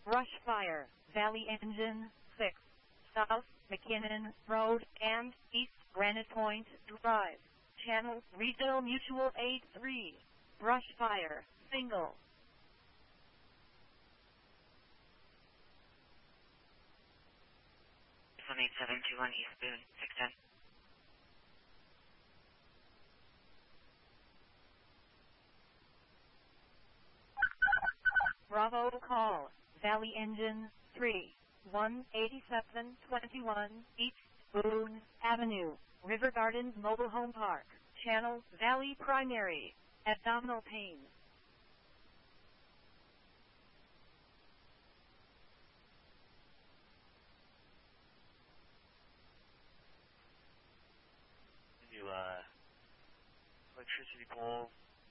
Brush fire, Valley Engine 6, South McKinnon Road and East Granite Point Drive. Channel Regional Mutual Aid 3. Brush fire, single. 18721 East Boone, 610. Bravo call, Valley Engine 3, 18721 East Boone Avenue, River Gardens Mobile Home Park, Channel Valley Primary, abdominal pain. New electricity pole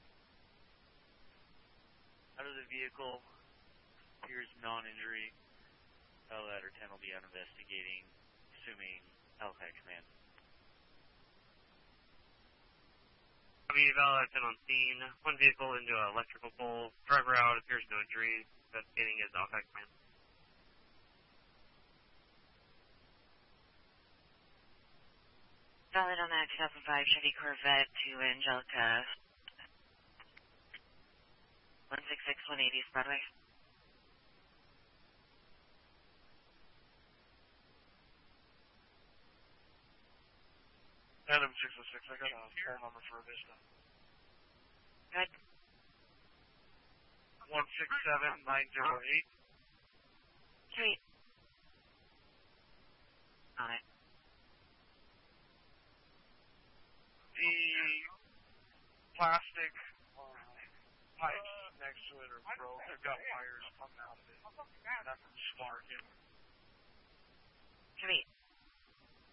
out of the vehicle, appears non-injury. Ladder 10 will be out investigating, assuming LCAT command. Copy, Ladder 10 on scene. One vehicle into an electrical pole. Driver out, appears no injury. Investigating is LCAT command. Valid on that 2005 Chevy Corvette to Angelica. 166-180 East Broadway. Adam 606, I got a phone number for a Vista. Good. 167908. Sweet. On it. The plastic pipes next to it are broke. They've got wires coming out of it. Nothing sparking.